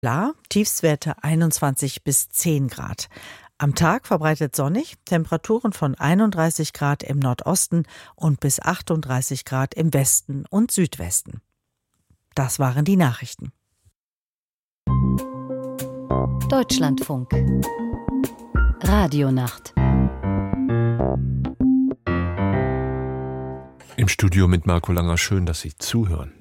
Klar, Tiefstwerte 21 bis 10 Grad. Am Tag verbreitet sonnig, Temperaturen von 31 Grad im Nordosten und bis 38 Grad im Westen und Südwesten. Das waren die Nachrichten. Deutschlandfunk. Radionacht. Im Studio mit Marco Langer. Schön, dass Sie zuhören.